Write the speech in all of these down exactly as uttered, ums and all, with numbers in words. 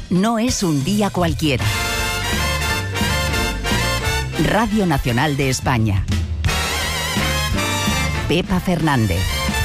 no es un día cualquiera. Radio Nacional de España. Pepa Fernández.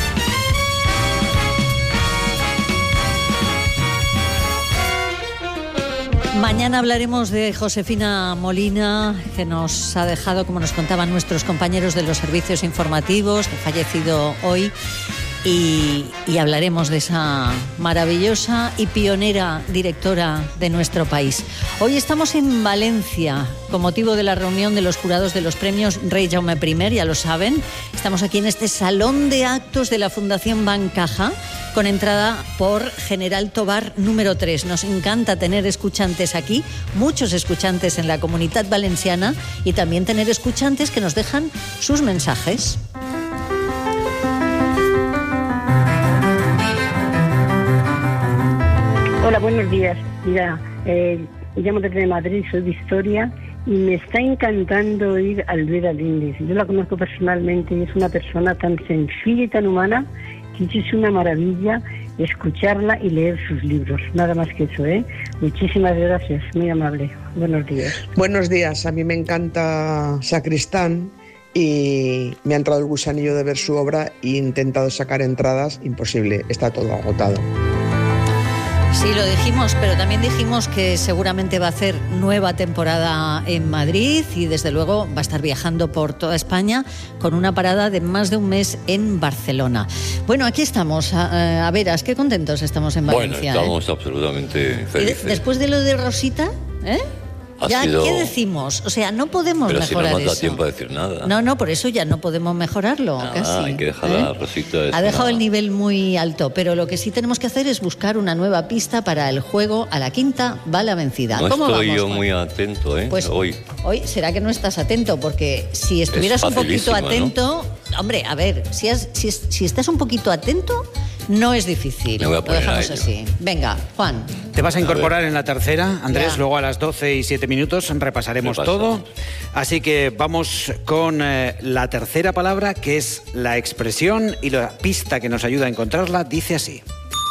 Mañana hablaremos de Josefina Molina, que nos ha dejado, como nos contaban nuestros compañeros de los servicios informativos, que ha fallecido hoy. Y, y hablaremos de esa maravillosa y pionera directora de nuestro país. Hoy estamos en Valencia con motivo de la reunión de los jurados de los premios Rey Jaume primero, ya lo saben. Estamos aquí en este salón de actos de la Fundación Bancaja con entrada por General Tobar número tres. Nos encanta tener escuchantes aquí, muchos escuchantes en la Comunitat Valenciana y también tener escuchantes que nos dejan sus mensajes. Hola, buenos días. Mira, eh, llamo desde Madrid, soy de Historia y me está encantando oír a Alvera Lindis. Yo la conozco personalmente y es una persona tan sencilla y tan humana que es una maravilla escucharla y leer sus libros. Nada más que eso, ¿eh? Muchísimas gracias, muy amable. Buenos días. Buenos días, a mí me encanta Sacristán y me ha entrado el gusanillo de ver su obra e he intentado sacar entradas, imposible, está todo agotado. Sí, lo dijimos, pero también dijimos que seguramente va a hacer nueva temporada en Madrid y desde luego va a estar viajando por toda España con una parada de más de un mes en Barcelona. Bueno, aquí estamos, a, a veras, qué contentos estamos en Valencia. Bueno, estamos ¿eh? absolutamente felices. Y de, después de lo de Rosita, ¿eh? Ya, sido... ¿qué decimos? O sea, no podemos Pero mejorar eso. Pero si no nos da eso. tiempo a decir nada. No, no, por eso ya no podemos mejorarlo. Nada, casi, hay que dejar ¿eh? la Rosita. Ha dejado nada. el nivel muy alto, pero lo que sí tenemos que hacer es buscar una nueva pista para el juego a la quinta va la vencida. No ¿Cómo estoy vamos, yo Juan? muy atento, ¿eh? Pues hoy. Hoy será que no estás atento, porque si estuvieras un poquito atento... ¿no? Hombre, a ver, si, has, si, si estás un poquito atento... No es difícil. Me voy a poner lo dejamos a ello. así. Venga, Juan. Te vas a incorporar a en la tercera, Andrés. Ya. Luego a las doce y siete minutos repasaremos todo. Así que vamos con eh, la tercera palabra, que es la expresión, y la pista que nos ayuda a encontrarla dice así.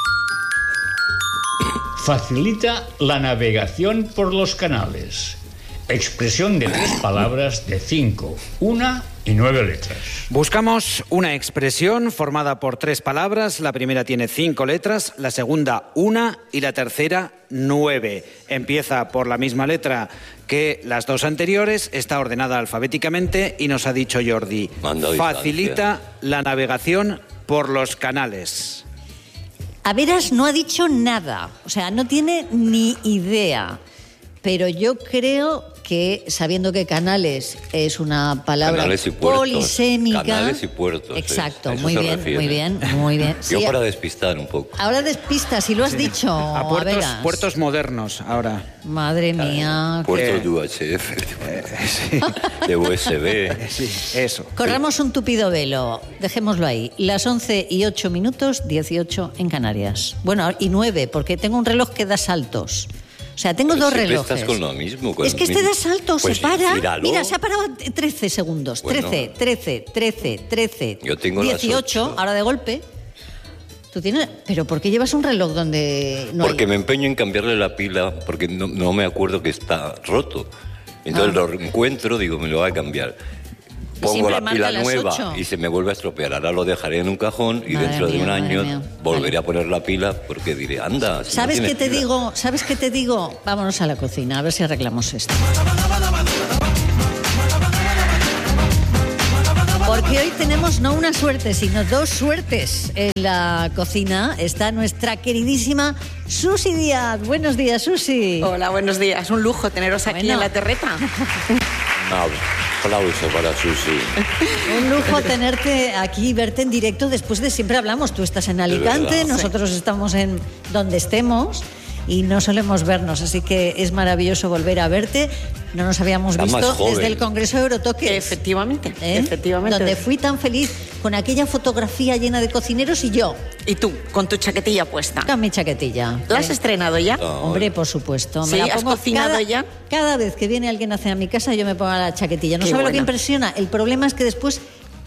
Facilita la navegación por los canales. Expresión de tres palabras de cinco, una y nueve letras. Buscamos una expresión formada por tres palabras. La primera tiene cinco letras, la segunda una y la tercera nueve. Empieza por la misma letra que las dos anteriores, está ordenada alfabéticamente y nos ha dicho Jordi. Manda Facilita distancia. la navegación por los canales. A veras no ha dicho nada, o sea, no tiene ni idea. Pero yo creo que, sabiendo que canales es una palabra Canales y puertos. polisémica... Canales y puertos. Exacto, a eso muy se bien, refiere. muy bien, muy bien. Yo Sí, para despistar un poco. ahora despistas, si lo has dicho, A a puertos, veras. puertos modernos ahora. Madre mía. Puertos Eh, de U H F, Eh, sí, de U S B. sí, eso. Corramos un tupido velo, dejémoslo ahí. Las once y ocho minutos, dieciocho en Canarias. Bueno, y nueve, porque tengo un reloj que da saltos. O sea, tengo Pero dos siempre relojes. estás con lo mismo. Con Es que el este mismo. da saltos, Pues se para. gíralo. Mira, se ha parado en trece segundos. Bueno. trece, trece, trece, trece. Yo tengo las dieciocho, ocho. ahora de golpe. Tú tienes... ¿Pero por qué llevas un reloj donde no Porque hay? me empeño en cambiarle la pila, porque no, no me acuerdo que está roto. Entonces Ah. lo encuentro, digo, me lo voy a cambiar. Pongo siempre la marca pila las nueva ocho. y se me vuelve a estropear. Ahora lo dejaré en un cajón y Madre dentro de mía, un madre año mía. volveré Vale. a poner la pila porque diré, anda. si no ¿Sabes tiene qué te pila. digo? ¿Sabes qué te digo? Vámonos a la cocina, a ver si arreglamos esto. Porque hoy tenemos no una suerte, sino dos suertes en la cocina. Está nuestra queridísima Susi Díaz. Buenos días, Susi. Hola, buenos días. Un lujo teneros aquí Bueno. en la terreta. Un aplauso para Susi. Un lujo tenerte aquí, verte en directo. Después de siempre hablamos, tú estás en Alicante, verdad. nosotros estamos en donde estemos y no solemos vernos, así que es maravilloso volver a verte. No nos habíamos Está más visto joven. desde el Congreso de Eurotoques. Efectivamente, ¿eh? efectivamente. Donde fui tan feliz con aquella fotografía llena de cocineros y yo, Y tú, con tu chaquetilla puesta. con mi chaquetilla. ¿La has ¿eh? estrenado ya? No, Hombre, por supuesto. Sí, ¿has cocinado cada, ya? Cada vez que viene alguien hacia mi casa, yo me pongo la chaquetilla. No Qué sabe lo que buena. impresiona. El problema es que después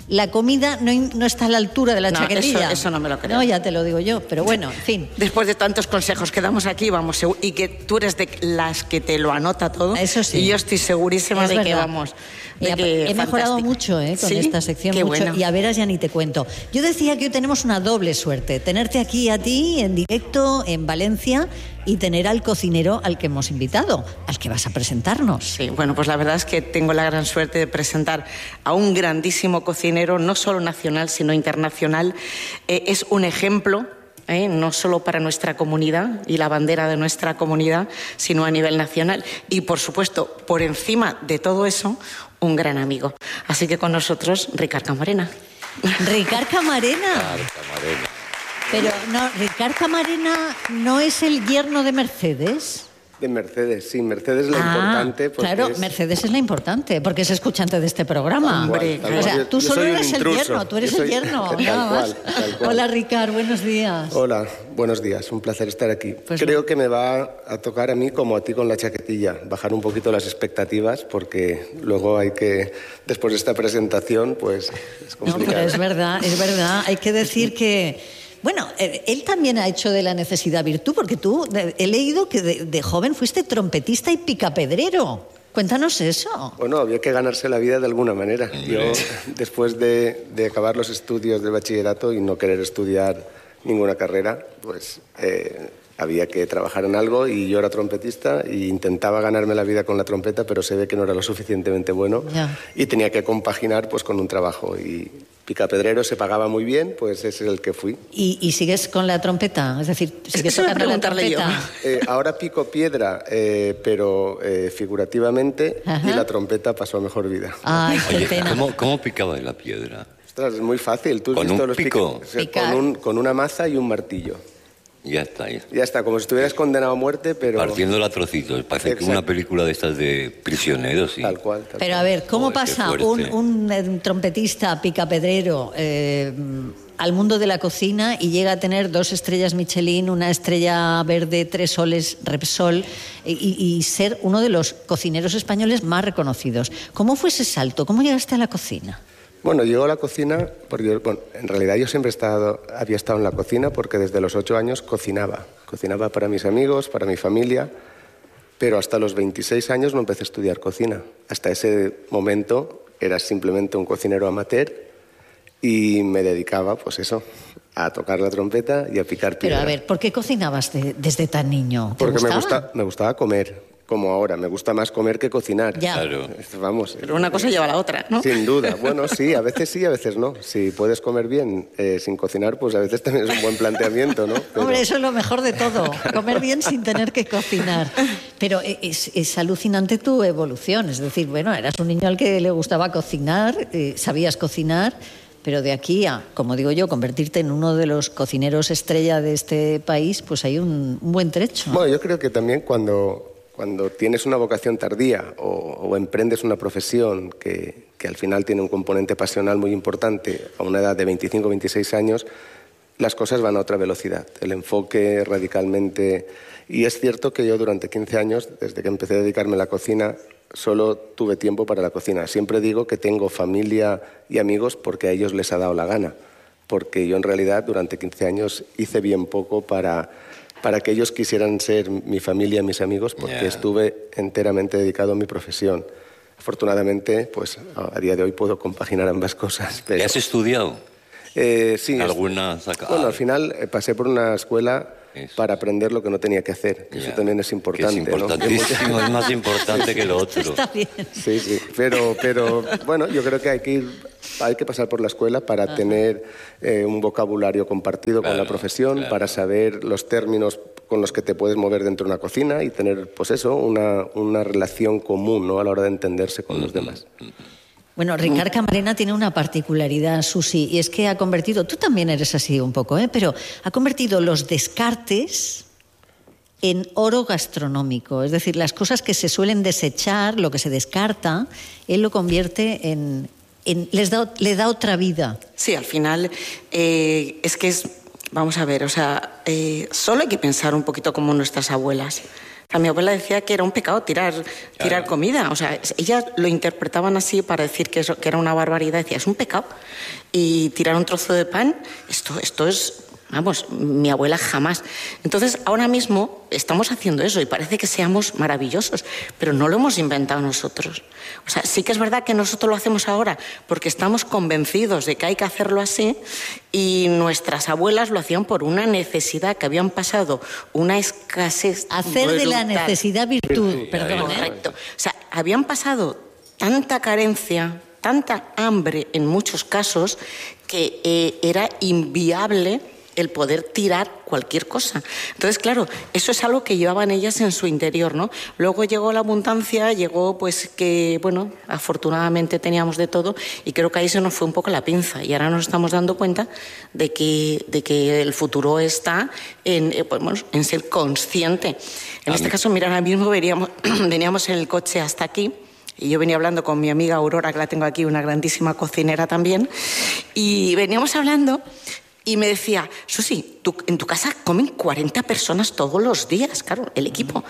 la comida no, no está a la altura de la No, chaquetilla. eso- eso no me lo creo. No, ya te lo digo yo, pero bueno, en fin. Después de tantos consejos que damos aquí, vamos, segu- y que tú eres de las que te lo anota todo. Eso sí. Y yo estoy segurísima Es de que verdad. vamos. He, De que he mejorado fantástico. mucho ¿eh? con ¿Sí? esta sección, Qué mucho, bueno. y a veras ya ni te cuento. Yo decía que hoy tenemos una doble suerte, tenerte aquí a ti en directo en Valencia y tener al cocinero al que hemos invitado, al que vas a presentarnos. Sí, bueno, pues la verdad es que tengo la gran suerte de presentar a un grandísimo cocinero, no solo nacional, sino internacional. Eh, es un ejemplo, eh, no solo para nuestra comunidad y la bandera de nuestra comunidad, sino a nivel nacional. Y, por supuesto, por encima de todo eso, un gran amigo. Así que con nosotros, Ricard Camarena. Ricard Camarena. Claro, Camarena. Pero no, Ricard Camarena no es el yerno de Mercedes. De Mercedes, sí, Mercedes es la Ah, importante. Porque claro, es- Mercedes es la importante, porque es escuchante de este programa. Hombre, Tal o cual. sea, Yo- tú yo solo soy un eres el intruso. yerno, tú eres Yo soy- el yerno, tal nada más. cual, tal cual. Hola, Ricard, buenos días. Hola, buenos días, un placer estar aquí. Pues Creo no. que me va a tocar a mí como a ti con la chaquetilla, bajar un poquito las expectativas porque luego hay que, después de esta presentación, pues es No, complicado. pero es verdad, es verdad. Hay que decir que, bueno, eh, él también ha hecho de la necesidad virtud, porque tú, de- he leído que de, de joven fuiste trompetista y picapedrero. Cuéntanos eso. Bueno, había que ganarse la vida de alguna manera. Yo, después de, de acabar los estudios del bachillerato y no querer estudiar ninguna carrera, pues eh, había que trabajar en algo y yo era trompetista e intentaba ganarme la vida con la trompeta, pero se ve que no era lo suficientemente bueno Ya. y tenía que compaginar pues con un trabajo. Y picapedrero se pagaba muy bien, pues ese es el que fui. ¿Y, y sigues con la trompeta? Es decir, ¿sigues Eso iba a tocando la preguntarle yo. trompeta? Eh, ahora pico piedra, eh, pero eh, figurativamente, Ajá. y la trompeta pasó a mejor vida. Ay, qué Oye, pena. ¿cómo, ¿cómo picaba la piedra? Ostras, es muy fácil. ¿Tú has ¿Con visto un los pico? pica- o sea, Picar. con, un- con una maza y un martillo. Ya está, ya. Ya está, como si estuvieras condenado a muerte, pero... Partiéndola a trocitos. Parece que Exacto. una película de estas de prisioneros, sí. Tal cual. tal Pero a cual. ver, ¿cómo Joder, qué pasa fuerte. un, un, eh, trompetista picapedrero eh, al mundo de la cocina y llega a tener dos estrellas Michelin, una estrella verde, tres soles Repsol y, y- y ser uno de los cocineros españoles más reconocidos? ¿Cómo fue ese salto? ¿Cómo llegaste a la cocina? Bueno, llegó a la cocina, porque bueno, en realidad yo siempre he estado, había estado en la cocina porque desde los ocho años cocinaba. Cocinaba para mis amigos, para mi familia, pero hasta los veintiséis años no empecé a estudiar cocina. Hasta ese momento era simplemente un cocinero amateur y me dedicaba, pues eso, a tocar la trompeta y a picar Pero piedra. a ver, ¿por qué cocinabas de- desde tan niño? ¿Te Porque me, gustaba? gusta, me gustaba comer, como ahora. Me gusta más comer que cocinar. Ya. Claro. Vamos. Pero una cosa lleva a la otra, ¿no? Sin duda. Bueno, sí, a veces sí, a veces no. Si puedes comer bien eh, sin cocinar, pues a veces también es un buen planteamiento, ¿no? Pero- Hombre, eso es lo mejor de todo, comer bien sin tener que cocinar. Pero es, es alucinante tu evolución, es decir, bueno, eras un niño al que le gustaba cocinar, eh, sabías cocinar, pero de aquí a, como digo yo, convertirte en uno de los cocineros estrella de este país, pues hay un, un buen trecho. Bueno, yo creo que también cuando, cuando tienes una vocación tardía o, o emprendes una profesión que, que al final tiene un componente pasional muy importante a una edad de veinticinco, veintiséis años, las cosas van a otra velocidad. El enfoque radicalmente... Y es cierto que yo durante quince años, desde que empecé a dedicarme a la cocina, solo tuve tiempo para la cocina. Siempre digo que tengo familia y amigos porque a ellos les ha dado la gana. Porque yo en realidad durante quince años hice bien poco para, para que ellos quisieran ser mi familia, mis amigos, porque Ya. estuve enteramente dedicado a mi profesión. Afortunadamente, pues a día de hoy puedo compaginar ambas cosas. Pero, ¿Y has estudiado? eh, sí, es- ¿Alguna saca? bueno, al final eh, pasé por una escuela Eso. para aprender lo que no tenía que hacer. que Eso Ya. también es Que importante, es ¿no? importantísimo, es más importante que lo otro. Está bien. Sí, sí, pero, pero bueno, yo creo que hay que ir, hay que pasar por la escuela para tener eh, un vocabulario compartido con Claro, la profesión, claro. para saber los términos con los que te puedes mover dentro de una cocina y tener, pues eso, una, una relación común, ¿no? A la hora de entenderse con los demás. Bueno, Ricard Camarena tiene una particularidad, Susi, y es que ha convertido, tú también eres así un poco, ¿eh? Pero ha convertido los descartes en oro gastronómico. Es decir, las cosas que se suelen desechar, lo que se descarta, él lo convierte en... en les da, le da otra vida. Sí, al final eh, es que es, vamos a ver, o sea, eh, solo hay que pensar un poquito como nuestras abuelas. A mi abuela decía que era un pecado tirar, tirar claro. comida. O sea, ellas lo interpretaban así para decir que, eso, que era una barbaridad. Decía, es un pecado. Y tirar un trozo de pan, esto, esto es... Vamos, mi abuela jamás. Entonces, ahora mismo estamos haciendo eso y parece que seamos maravillosos, pero no lo hemos inventado nosotros. O sea, sí que es verdad que nosotros lo hacemos ahora porque estamos convencidos de que hay que hacerlo así y nuestras abuelas lo hacían por una necesidad, que habían pasado una escasez Hacer brutal. De la necesidad virtud, perdón. Correcto. O sea, habían pasado tanta carencia, tanta hambre en muchos casos, que eh, era inviable el poder tirar cualquier cosa. Entonces, claro, eso es algo que llevaban ellas en su interior, ¿no? Luego llegó la abundancia, llegó pues que, bueno, afortunadamente teníamos de todo y creo que ahí se nos fue un poco la pinza y ahora nos estamos dando cuenta de que, de que el futuro está en, eh, pues, bueno, en ser consciente. En este caso, mira, ahora mismo veníamos, veníamos en el coche hasta aquí. Y yo venía hablando con mi amiga Aurora, que la tengo aquí, una grandísima cocinera también, y veníamos hablando y me decía, Susi, tú, en tu casa comen cuarenta personas todos los días, claro, el equipo.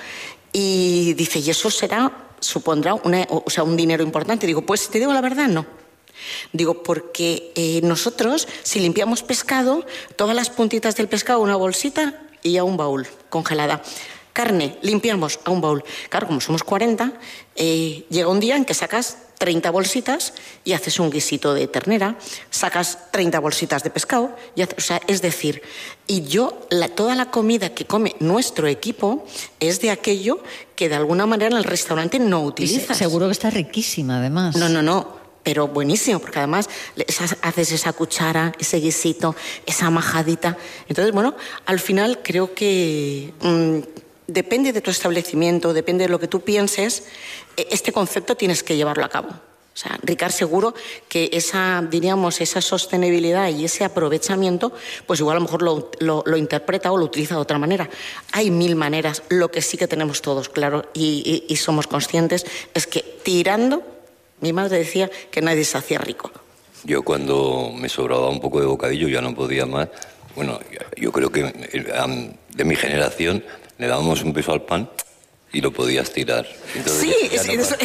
Y dice, ¿y eso será, supondrá una, o sea, un dinero importante? Digo, pues te digo la verdad, no. Digo, porque eh, nosotros, si limpiamos pescado, todas las puntitas del pescado, una bolsita y a un baúl congelada. Carne, limpiamos a un baúl. Claro, como somos cuarenta, eh, llega un día en que sacas treinta bolsitas y haces un guisito de ternera, sacas treinta bolsitas de pescado, y haces, o sea, es decir, y yo, la, toda la comida que come nuestro equipo es de aquello que de alguna manera en el restaurante no utilizas. Seguro que está riquísima, además. No, no, no. Pero buenísimo, porque además esa, haces esa cuchara, ese guisito, esa majadita. Entonces, bueno, al final creo que mmm, depende de tu establecimiento, depende de lo que tú pienses, este concepto tienes que llevarlo a cabo. O sea, Ricard, seguro que esa, diríamos, esa sostenibilidad y ese aprovechamiento, pues igual a lo mejor lo, lo, lo interpreta o lo utiliza de otra manera. Hay mil maneras. Lo que sí que tenemos todos claro y, y, y somos conscientes es que tirando, mi madre decía que nadie se hacía rico. Yo cuando me sobraba un poco de bocadillo ya no podía más. Bueno, yo creo que de mi generación le dábamos un beso al pan y lo podías tirar. Entonces, sí, ya, ya sí, no eso...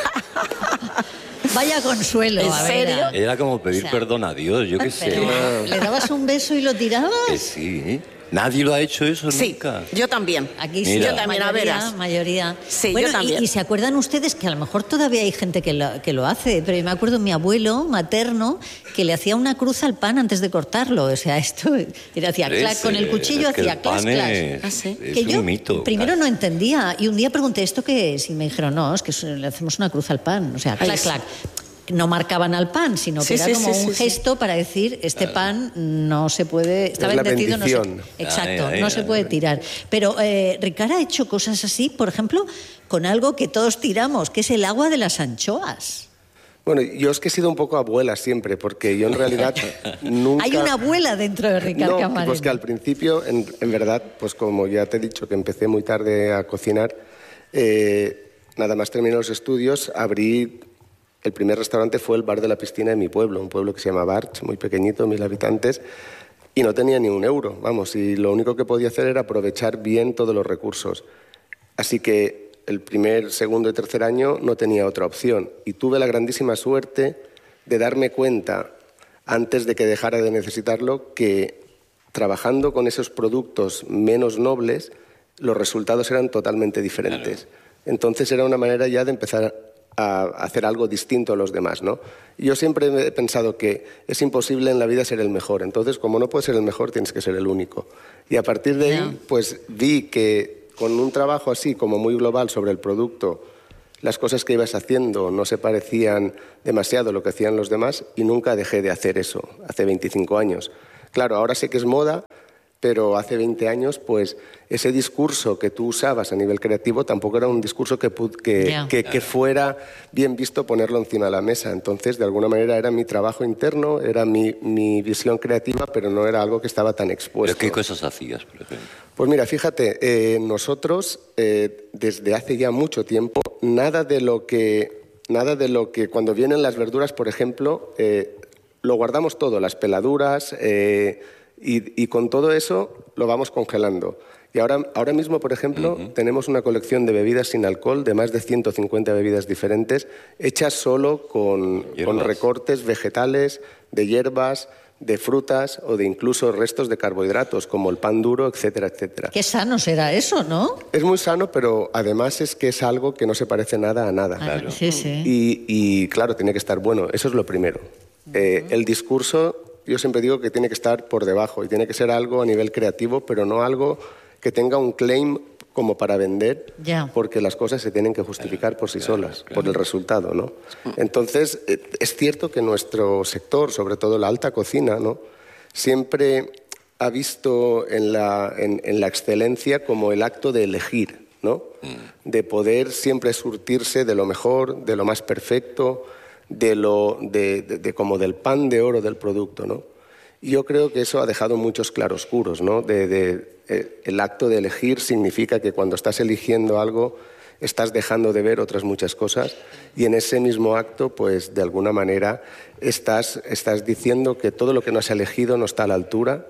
Vaya consuelo. ¿En a serio? ver, era como pedir o sea, perdón a Dios, yo qué sé. ¿Le dabas un beso y lo tirabas? Que sí. Nadie lo ha hecho eso sí, nunca. Yo también. Aquí sí, Mira. Yo también, mayoría, a veras. mayoría. Sí, bueno, yo también. Y, y se acuerdan ustedes que a lo mejor todavía hay gente que lo, que lo hace, pero yo me acuerdo de mi abuelo materno que le hacía una cruz al pan antes de cortarlo. O sea, esto, y le hacía clac, con el cuchillo es que hacía el clas, pan clas. Es, ¿Ah, sí? es que un yo mito. Primero Claro. no entendía y un día pregunté, ¿esto qué es? Y me dijeron, no, es que le hacemos una cruz al pan. O sea, clac, Ay, sí. clac. No marcaban al pan, sino que Sí, era sí, como sí, un sí, gesto sí. para decir, este Claro. pan no se puede, está Es la bendecido, no se, bendición. exacto, Ay, ay, no ay, se puede ay. tirar. Pero eh, Ricard ha hecho cosas así, por ejemplo, con algo que todos tiramos, que es el agua de las anchoas. Bueno, yo es que he sido un poco abuela siempre, porque yo en realidad nunca... Hay una abuela dentro de Ricard No, Camarena. pues que al principio, en, en verdad, pues como ya te he dicho que empecé muy tarde a cocinar, eh, nada más terminé los estudios, abrí... El primer restaurante fue el bar de la piscina de mi pueblo, un pueblo que se llama Barch, muy pequeñito, mil habitantes, y no tenía ni un euro, vamos, y lo único que podía hacer era aprovechar bien todos los recursos. Así que el primer, segundo y tercer año no tenía otra opción, y tuve la grandísima suerte de darme cuenta, antes de que dejara de necesitarlo, que trabajando con esos productos menos nobles, los resultados eran totalmente diferentes. Entonces era una manera ya de empezar a hacer algo distinto a los demás, ¿no? Yo siempre he pensado que es imposible en la vida ser el mejor, entonces como no puedes ser el mejor tienes que ser el único. Y a partir de ahí, pues vi que con un trabajo así como muy global sobre el producto, las cosas que ibas haciendo no se parecían demasiado a lo que hacían los demás y nunca dejé de hacer eso, hace veinticinco años. Claro, ahora sé que es moda, pero hace veinte años, pues ese discurso que tú usabas a nivel creativo tampoco era un discurso que, que, yeah. que, que fuera bien visto ponerlo encima de la mesa. Entonces, de alguna manera, era mi trabajo interno, era mi, mi visión creativa, pero no era algo que estaba tan expuesto. ¿Pero qué cosas hacías, por ejemplo? Pues mira, fíjate, eh, nosotros, eh, desde hace ya mucho tiempo, nada de lo que, nada de lo que cuando vienen las verduras, por ejemplo, eh, lo guardamos todo, las peladuras... Eh, Y, y con todo eso lo vamos congelando. Y ahora, ahora mismo, por ejemplo, uh-huh. tenemos una colección de bebidas sin alcohol, de más de ciento cincuenta bebidas diferentes, hechas solo con, con recortes vegetales, de hierbas, de frutas o de incluso restos de carbohidratos, como el pan duro, etcétera, etcétera. Qué sano será eso, ¿no? Es muy sano, pero además es que es algo que no se parece nada a nada. Claro. Sí, sí. Y, y claro, tiene que estar bueno, eso es lo primero. Uh-huh. Eh, el discurso, yo siempre digo que tiene que estar por debajo y tiene que ser algo a nivel creativo, pero no algo que tenga un claim como para vender, ya. porque las cosas se tienen que justificar por sí solas, por el resultado, ¿no? Entonces, es cierto que nuestro sector, sobre todo la alta cocina, ¿no?, siempre ha visto en la, en, en la excelencia como el acto de elegir, ¿no?, de poder siempre surtirse de lo mejor, de lo más perfecto, de lo, de, de, de como del pan de oro del producto, ¿no? Y yo creo que eso ha dejado muchos claroscuros, ¿no? De, de, eh, el acto de elegir significa que cuando estás eligiendo algo estás dejando de ver otras muchas cosas y en ese mismo acto, pues de alguna manera estás, estás diciendo que todo lo que no has elegido no está a la altura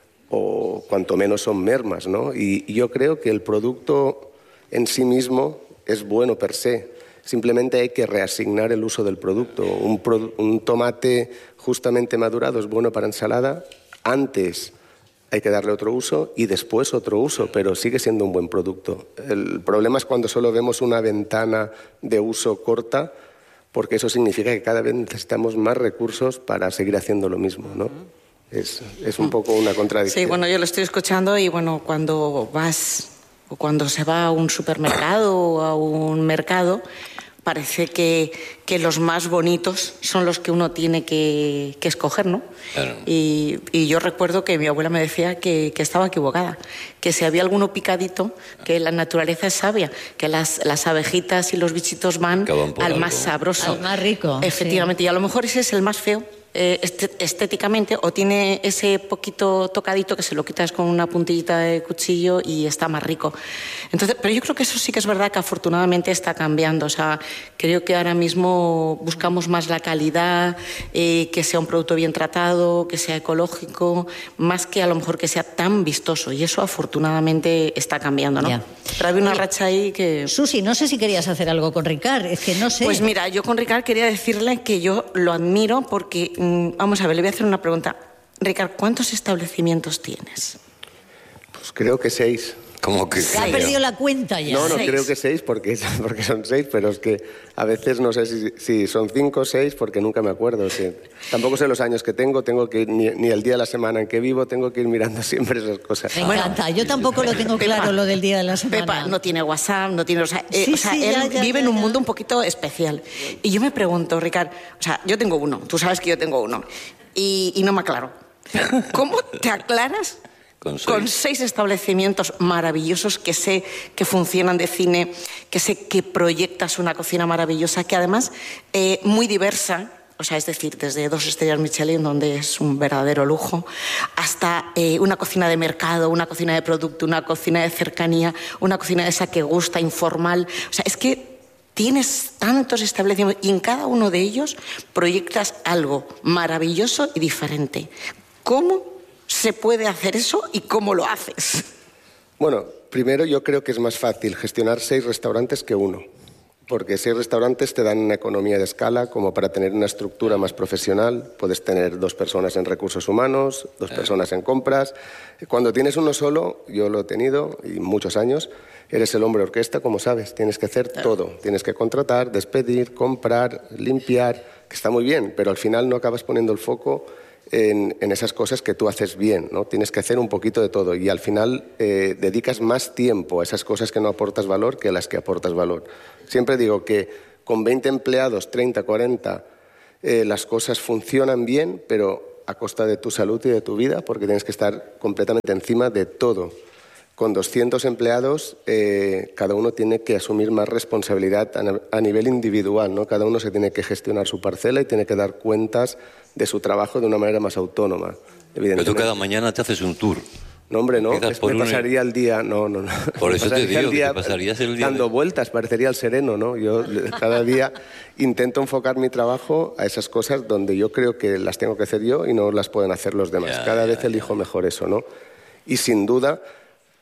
o cuanto menos son mermas, ¿no? Y, y yo creo que el producto en sí mismo es bueno per se. Simplemente hay que reasignar el uso del producto. Un, pro, un tomate justamente madurado es bueno para ensalada. Antes hay que darle otro uso y después otro uso, pero sigue siendo un buen producto. El problema es cuando solo vemos una ventana de uso corta, porque eso significa que cada vez necesitamos más recursos para seguir haciendo lo mismo, ¿no? Es, es un poco una contradicción. Sí, bueno, yo lo estoy escuchando y bueno, cuando vas o cuando se va a un supermercado o a un mercado, parece que, que los más bonitos son los que uno tiene que, que escoger, ¿no? Claro. Y, y yo recuerdo que mi abuela me decía que, que estaba equivocada, que si había alguno picadito, que la naturaleza es sabia, que las, las abejitas y los bichitos van al algo. más sabroso. Al más rico. Efectivamente, sí. Y a lo mejor ese es el más feo. Eh, estéticamente, o tiene ese poquito tocadito que se lo quitas con una puntillita de cuchillo y está más rico. Entonces, pero yo creo que eso sí que es verdad que afortunadamente está cambiando. O sea, creo que ahora mismo buscamos más la calidad, eh, que sea un producto bien tratado, que sea ecológico, más que a lo mejor que sea tan vistoso. Y eso afortunadamente está cambiando, ¿no? Ya. Pero había una racha ahí que... Susi, no sé si querías hacer algo con Ricard, es que no sé. Pues mira, yo con Ricard quería decirle que yo lo admiro porque... Vamos a ver, le voy a hacer una pregunta. Ricard, ¿cuántos establecimientos tienes? Pues creo que seis. ¿Cómo que Se ha perdido la cuenta ya. No, no, seis. creo que seis porque, porque son seis, pero es que a veces no sé si, si son cinco o seis porque nunca me acuerdo. Sí. Tampoco sé los años que tengo, tengo que ir, ni, ni el día de la semana en que vivo, tengo que ir mirando siempre esas cosas. Me encanta, yo tampoco lo tengo claro, Pepa, lo del día de la semana. Pepa no tiene WhatsApp, no tiene... O sea, eh, Sí, o sea sí, él ya, ya, vive ya, en un ya. mundo un poquito especial. Y yo me pregunto, Ricard, o sea, yo tengo uno, tú sabes que yo tengo uno, y, y no me aclaro. ¿Cómo te aclaras Con seis. con seis establecimientos maravillosos que sé que funcionan de cine, que sé que proyectas una cocina maravillosa, que además eh, muy diversa? O sea, es decir, desde dos estrellas Michelin, donde es un verdadero lujo, hasta eh, una cocina de mercado, una cocina de producto, una cocina de cercanía, una cocina de esa que gusta, informal. O sea, es que tienes tantos establecimientos y en cada uno de ellos proyectas algo maravilloso y diferente. ¿Cómo se puede hacer eso y cómo lo haces? Bueno, primero yo creo que es más fácil gestionar seis restaurantes que uno. Porque seis restaurantes te dan una economía de escala como para tener una estructura más profesional. Puedes tener dos personas en recursos humanos, dos personas en compras. Cuando tienes uno solo, yo lo he tenido y muchos años, eres el hombre orquesta, como sabes. Tienes que hacer todo. Tienes que contratar, despedir, comprar, limpiar, que está muy bien, pero al final no acabas poniendo el foco en, en esas cosas que tú haces bien, ¿no? Tienes que hacer un poquito de todo y al final eh, dedicas más tiempo a esas cosas que no aportas valor que a las que aportas valor. Siempre digo que con veinte empleados, treinta, cuarenta, eh, las cosas funcionan bien, pero a costa de tu salud y de tu vida, porque tienes que estar completamente encima de todo. Con doscientos empleados, eh, cada uno tiene que asumir más responsabilidad a, a nivel individual, ¿no? Cada uno se tiene que gestionar su parcela y tiene que dar cuentas de su trabajo de una manera más autónoma, evidentemente. Pero tú cada mañana te haces un tour. No, hombre, no, Empiezas es, por me un- pasaría el día, no, no, no. Por Me eso te pasaría digo el que día te pasarías el día dando de- vueltas, parecería el sereno, ¿no? Yo cada día intento enfocar mi trabajo a esas cosas donde yo creo que las tengo que hacer yo y no las pueden hacer los demás. Ya, cada ya, vez elijo mejor eso, ¿no? Y sin duda,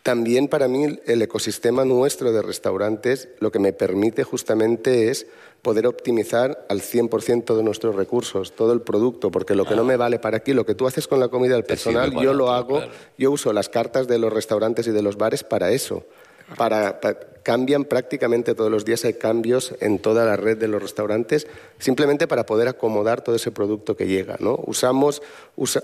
También para mí el ecosistema nuestro de restaurantes lo que me permite justamente es poder optimizar al cien por ciento de nuestros recursos, todo el producto, porque lo que no me vale para aquí, lo que tú haces con la comida del personal, yo lo hago, yo uso las cartas de los restaurantes y de los bares para eso. Para, para, cambian prácticamente todos los días, hay cambios en toda la red de los restaurantes, simplemente para poder acomodar todo ese producto que llega, ¿no? Usamos, usa,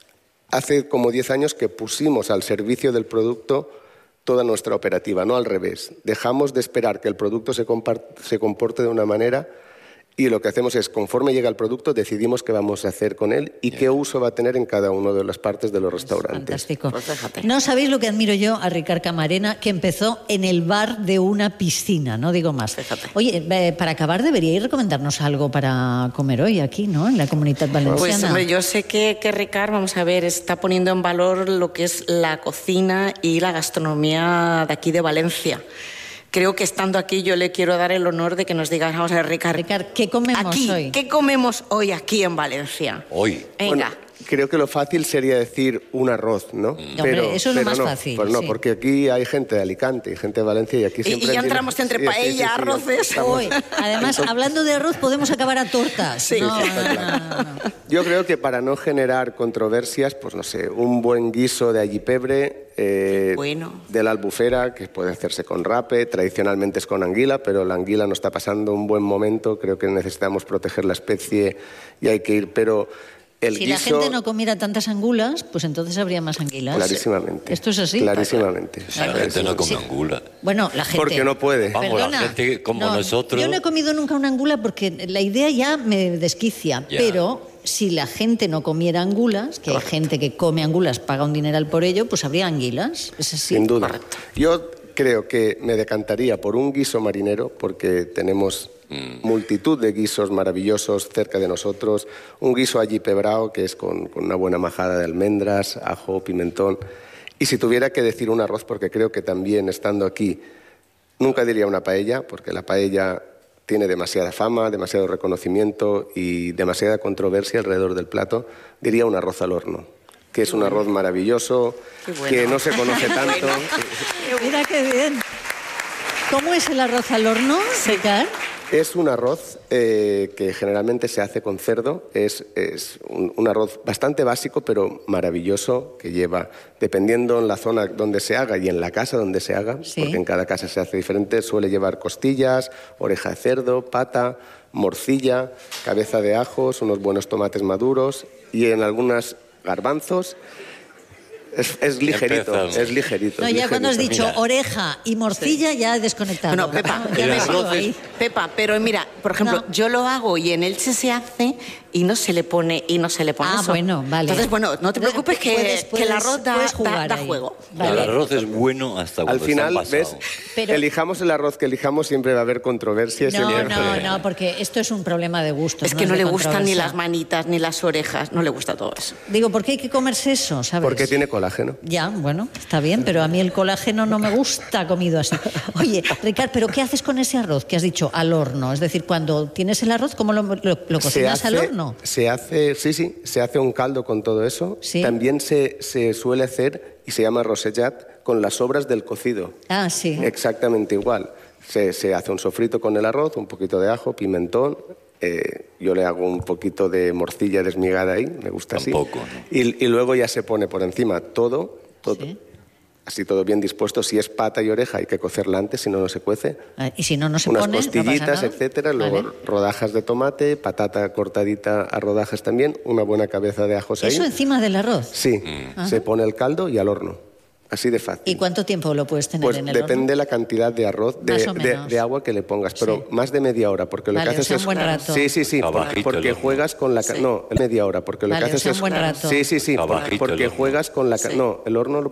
hace como diez años que pusimos al servicio del producto toda nuestra operativa, no al revés. Dejamos de esperar que el producto se, se comporte de una manera y lo que hacemos es, conforme llega el producto, decidimos qué vamos a hacer con él y qué uso va a tener en cada una de las partes de los restaurantes. Fantástico. No sabéis lo que admiro yo a Ricard Camarena, que empezó en el bar de una piscina, no digo más. Fíjate. Oye, eh, para acabar deberíais recomendarnos algo para comer hoy aquí, ¿no? En la Comunitat Valenciana. Pues hombre, yo sé que, que Ricard, vamos a ver, está poniendo en valor lo que es la cocina y la gastronomía de aquí de Valencia. Creo que estando aquí yo le quiero dar el honor de que nos digas, vamos a ver, Ricard, Ricard, ¿qué comemos aquí, hoy? ¿Qué comemos hoy aquí en Valencia? Hoy. Venga. Bueno, creo que lo fácil sería decir un arroz, ¿no? Mm. Pero, hombre, eso es lo más no, fácil. Pues no, sí. porque aquí hay gente de Alicante y gente de Valencia y aquí siempre... Y, y ya entramos entre sí, paella, sí, sí, arroces... Sí, estamos... Hoy, además, Entonces... hablando de arroz, podemos acabar a tortas. Sí, no, sí, no, no, no, no. Yo creo que para no generar controversias, pues no sé, un buen guiso de allipebre, eh, bueno. de la albufera, que puede hacerse con rape, tradicionalmente es con anguila, pero la anguila no está pasando un buen momento, creo que necesitamos proteger la especie y hay que ir, pero... El si guiso... la gente no comiera tantas angulas, pues entonces habría más anguilas. Clarísimamente. ¿Esto es así? Clarísimamente. Si la gente no come sí. angula. Bueno, la gente... Porque no puede. Vamos, Perdona, la gente como no, nosotros... Yo no he comido nunca una angula porque la idea ya me desquicia, ya. pero si la gente no comiera angulas, que hay gente que come angulas, paga un dineral por ello, pues habría anguilas. ¿Es así? Sin duda. Correcto. Yo creo que me decantaría por un guiso marinero porque tenemos... multitud de guisos maravillosos cerca de nosotros, un guiso allipebrao que es con, con una buena majada de almendras, ajo, pimentón, y si tuviera que decir un arroz, porque creo que también estando aquí nunca diría una paella, porque la paella tiene demasiada fama, demasiado reconocimiento y demasiada controversia alrededor del plato, diría un arroz al horno, que es un arroz maravilloso, bueno. que no se conoce tanto. Mira qué bien. ¿Cómo es el arroz al horno, Ricard? Es un arroz eh, que generalmente se hace con cerdo, es, es un, un arroz bastante básico pero maravilloso que lleva, dependiendo en la zona donde se haga y en la casa donde se haga, sí. porque en cada casa se hace diferente, suele llevar costillas, oreja de cerdo, pata, morcilla, cabeza de ajos, unos buenos tomates maduros y en algunas garbanzos. Es, es ligerito, Empezamos. es ligerito. No, es ya ligerito. cuando has dicho Mira. oreja y morcilla, sí. ya he desconectado. No, Pepa, ya me sigo ahí. Pepa, pero mira, por ejemplo, no. yo lo hago y en Elche se hace y no se le pone y no se le pone ah, eso. bueno, vale. Entonces, bueno, no te preocupes que, puedes, puedes, que el arroz da, da, da juego. Vale. El arroz es bueno hasta cuando al final, está ¿ves? Pero... Elijamos el arroz que elijamos, siempre va a haber controversia. No, siempre... no, no, porque esto es un problema de gustos. Es que no, no es le de gustan ni las manitas, ni las orejas, no le gusta todo eso. Digo, ¿por qué hay que comerse eso, sabes? Porque tiene colágeno. Ya, bueno, está bien, pero a mí el colágeno no me gusta comido así. Oye, Ricard, ¿pero qué haces con ese arroz que has dicho al horno? Es decir, cuando tienes el arroz, ¿cómo lo, lo, lo cocinas hace, al horno? Se hace, sí, sí, se hace un caldo con todo eso. ¿Sí? También se, se suele hacer, y se llama rosellat, con las sobras del cocido. Ah, sí. Exactamente igual. Se, se hace un sofrito con el arroz, un poquito de ajo, pimentón. Eh, yo le hago un poquito de morcilla desmigada ahí, me gusta Tampoco, así. ¿no? Y, y luego ya se pone por encima todo, todo. ¿Sí? Así todo bien dispuesto. Si es pata y oreja hay que cocerla antes, si no, no se cuece. Ah, y si no, no se Unas pone, costillitas, no pasa nada. etcétera. Luego vale. rodajas de tomate, patata cortadita a rodajas también, una buena cabeza de ajos ahí. ¿Eso encima del arroz? Sí, mm. se pone el caldo y al horno. Así de fácil. ¿Y cuánto tiempo lo puedes tener pues en el horno? Pues depende la cantidad de arroz, de, de, de agua que le pongas, pero sí. más de media hora, porque lo vale, que haces o sea, es... un buen rato. Sí, sí, sí, Abajito porque juegas con la... Sí. No, media hora, porque lo vale, que haces o sea, es... un buen rato. Sí, sí, sí, Abajito porque juegas con la... Sí. No, el horno lo